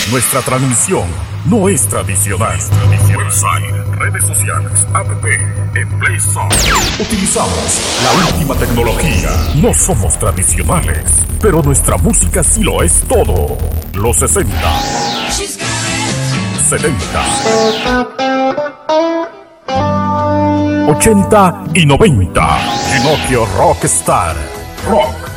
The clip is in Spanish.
Nuestra transmisión no es tradicional. Website, redes sociales, app, en Play Store. Utilizamos la última tecnología. No somos tradicionales, pero nuestra música sí lo es todo. Los 60, 70, 80 y 90. Ginocchio Rockstar. Rock